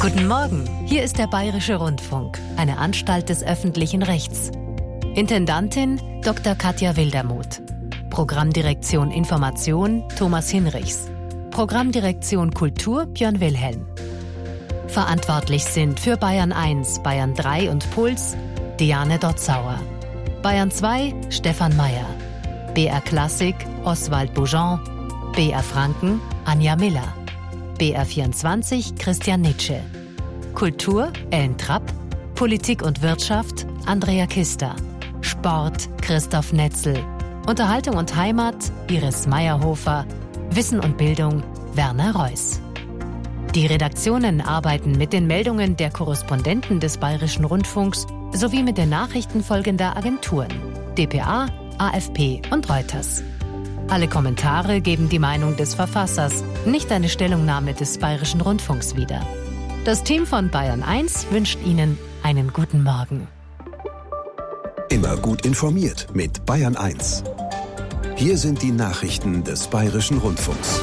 Guten Morgen, hier ist der Bayerische Rundfunk, eine Anstalt des öffentlichen Rechts. Intendantin Dr. Katja Wildermuth. Programmdirektion Information Thomas Hinrichs. Programmdirektion Kultur Björn Wilhelm. Verantwortlich sind für Bayern 1, Bayern 3 und Puls Diane Dotzauer. Bayern 2 Stefan Mayer. BR Klassik Oswald Boujon. BR Franken Anja Miller. BR 24 Christian Nitsche. Kultur Ellen Trapp. Politik und Wirtschaft Andrea Kister. Sport Christoph Netzel. Unterhaltung und Heimat Iris Meyerhofer. Wissen und Bildung Werner Reuss. Die Redaktionen arbeiten mit den Meldungen der Korrespondenten des Bayerischen Rundfunks sowie mit den Nachrichten folgender Agenturen: dpa, AFP und Reuters. Alle Kommentare geben die Meinung des Verfassers, nicht eine Stellungnahme des Bayerischen Rundfunks wieder. Das Team von Bayern 1 wünscht Ihnen einen guten Morgen. Immer gut informiert mit Bayern 1. Hier sind die Nachrichten des Bayerischen Rundfunks.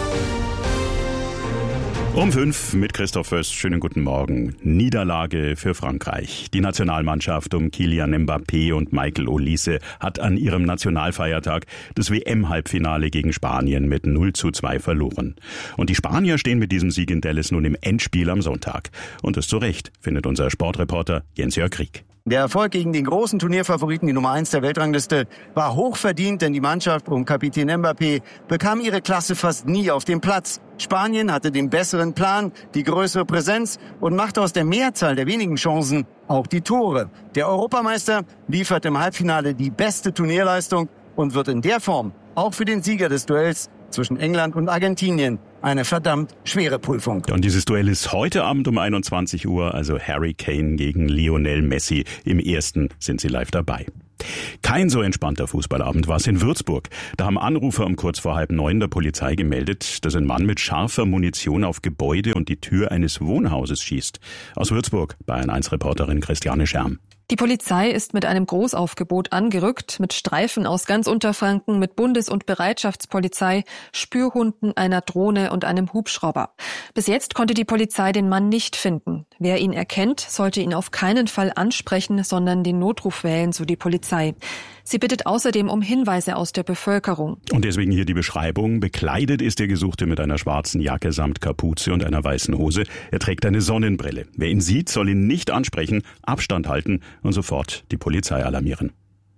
Um 5 mit Christoph Föst. Schönen guten Morgen. Niederlage für Frankreich. Die Nationalmannschaft um Kylian Mbappé und Michael Olise hat an ihrem Nationalfeiertag das WM-Halbfinale gegen Spanien mit 0:2 verloren. Und die Spanier stehen mit diesem Sieg in Dallas nun im Endspiel am Sonntag. Und das zu Recht, findet unser Sportreporter Jens-Jörg Krieg. Der Erfolg gegen den großen Turnierfavoriten, die Nummer 1 der Weltrangliste, war hochverdient, denn die Mannschaft um Kapitän Mbappé bekam ihre Klasse fast nie auf dem Platz. Spanien hatte den besseren Plan, die größere Präsenz und machte aus der Mehrzahl der wenigen Chancen auch die Tore. Der Europameister liefert im Halbfinale die beste Turnierleistung und wird in der Form auch für den Sieger des Duells zwischen England und Argentinien eine verdammt schwere Prüfung. Und dieses Duell ist heute Abend um 21 Uhr, also Harry Kane gegen Lionel Messi. Im ersten sind sie live dabei. Kein so entspannter Fußballabend war es in Würzburg. Da haben Anrufer um kurz vor 8:30 der Polizei gemeldet, dass ein Mann mit scharfer Munition auf Gebäude und die Tür eines Wohnhauses schießt. Aus Würzburg, Bayern-1-Reporterin Christiane Scherm. Die Polizei ist mit einem Großaufgebot angerückt, mit Streifen aus ganz Unterfranken, mit Bundes- und Bereitschaftspolizei, Spürhunden, einer Drohne und einem Hubschrauber. Bis jetzt konnte die Polizei den Mann nicht finden. Wer ihn erkennt, sollte ihn auf keinen Fall ansprechen, sondern den Notruf wählen, so die Polizei. Sie bittet außerdem um Hinweise aus der Bevölkerung. Und deswegen hier die Beschreibung. Bekleidet ist der Gesuchte mit einer schwarzen Jacke samt Kapuze und einer weißen Hose. Er trägt eine Sonnenbrille. Wer ihn sieht, soll ihn nicht ansprechen, Abstand halten und sofort die Polizei alarmieren.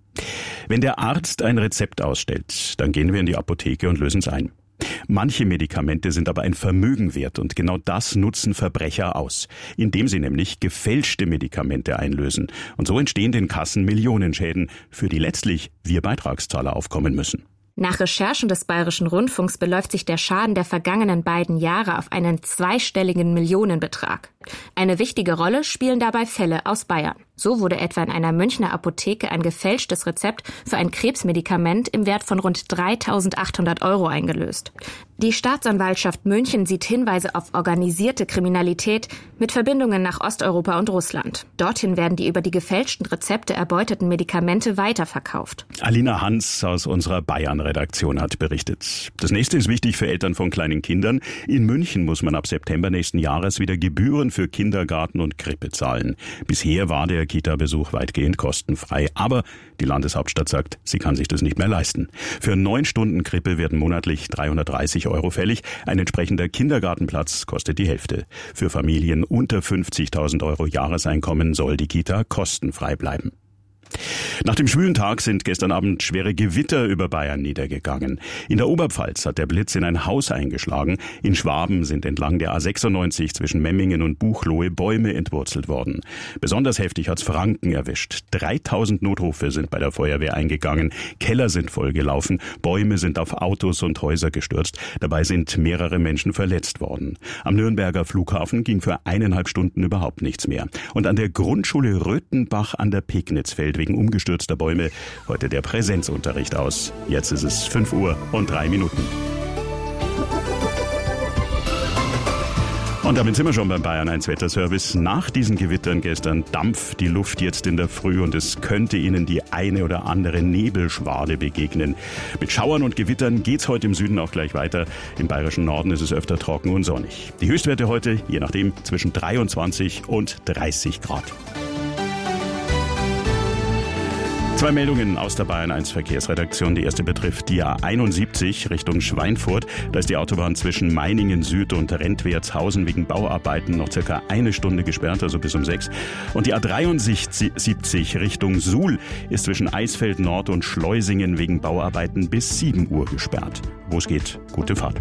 Wenn der Arzt ein Rezept ausstellt, dann gehen wir in die Apotheke und lösen es ein. Manche Medikamente sind aber ein Vermögen wert und genau das nutzen Verbrecher aus, indem sie nämlich gefälschte Medikamente einlösen. Und so entstehen den Kassen Millionenschäden, für die letztlich wir Beitragszahler aufkommen müssen. Nach Recherchen des Bayerischen Rundfunks beläuft sich der Schaden der vergangenen beiden Jahre auf einen zweistelligen Millionenbetrag. Eine wichtige Rolle spielen dabei Fälle aus Bayern. So wurde etwa in einer Münchner Apotheke ein gefälschtes Rezept für ein Krebsmedikament im Wert von rund 3.800 € eingelöst. Die Staatsanwaltschaft München sieht Hinweise auf organisierte Kriminalität mit Verbindungen nach Osteuropa und Russland. Dorthin werden die über die gefälschten Rezepte erbeuteten Medikamente weiterverkauft. Alina Hans aus unserer Bayern-Redaktion hat berichtet. Das nächste ist wichtig für Eltern von kleinen Kindern. In München muss man ab September nächsten Jahres wieder Gebühren für Kindergarten und Krippe zahlen. Bisher war der Kita-Besuch weitgehend kostenfrei. Aber die Landeshauptstadt sagt, sie kann sich das nicht mehr leisten. Für 9 Stunden Krippe werden monatlich 330 € fällig. Ein entsprechender Kindergartenplatz kostet die Hälfte. Für Familien unter 50.000 € Jahreseinkommen soll die Kita kostenfrei bleiben. Nach dem schwülen Tag sind gestern Abend schwere Gewitter über Bayern niedergegangen. In der Oberpfalz hat der Blitz in ein Haus eingeschlagen. In Schwaben sind entlang der A96 zwischen Memmingen und Buchloe Bäume entwurzelt worden. Besonders heftig hat's Franken erwischt. 3.000 Notrufe sind bei der Feuerwehr eingegangen. Keller sind vollgelaufen. Bäume sind auf Autos und Häuser gestürzt. Dabei sind mehrere Menschen verletzt worden. Am Nürnberger Flughafen ging für 1,5 Stunden überhaupt nichts mehr. Und an der Grundschule Röthenbach an der Pegnitz fällt wegen umgestürzter Bäume heute der Präsenzunterricht aus. Jetzt ist es 5:03 Uhr. Und damit sind wir schon beim Bayern 1 Wetterservice. Nach diesen Gewittern gestern dampft die Luft jetzt in der Früh und es könnte Ihnen die eine oder andere Nebelschwade begegnen. Mit Schauern und Gewittern geht's heute im Süden auch gleich weiter. Im bayerischen Norden ist es öfter trocken und sonnig. Die Höchstwerte heute, je nachdem, zwischen 23 und 30 Grad. Zwei Meldungen aus der Bayern 1 Verkehrsredaktion. Die erste betrifft die A71 Richtung Schweinfurt. Da ist die Autobahn zwischen Meiningen Süd und Rentwertshausen wegen Bauarbeiten noch circa eine Stunde gesperrt, also bis um 6. Und die A73 Richtung Suhl ist zwischen Eisfeld Nord und Schleusingen wegen Bauarbeiten bis 7 Uhr gesperrt. Wo es geht, gute Fahrt.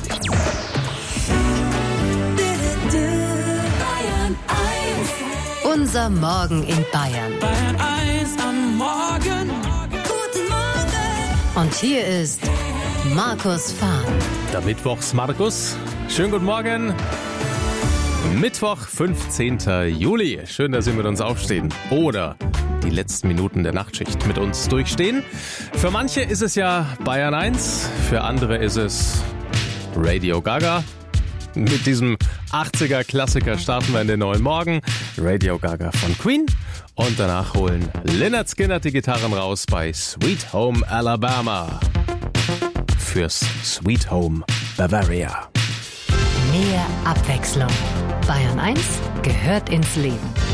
Unser Morgen in Bayern. Bayern 1 am Morgen. Guten Morgen. Und hier ist Markus Fahn. Der Mittwochs-Markus. Schönen guten Morgen. Mittwoch, 15. Juli. Schön, dass Sie mit uns aufstehen. Oder die letzten Minuten der Nachtschicht mit uns durchstehen. Für manche ist es ja Bayern 1. Für andere ist es Radio Gaga. Mit diesem 80er-Klassiker starten wir in den neuen Morgen. Radio Gaga von Queen. Und danach holen Lynyrd Skynyrd die Gitarren raus bei Sweet Home Alabama. Fürs Sweet Home Bavaria. Mehr Abwechslung. Bayern 1 gehört ins Leben.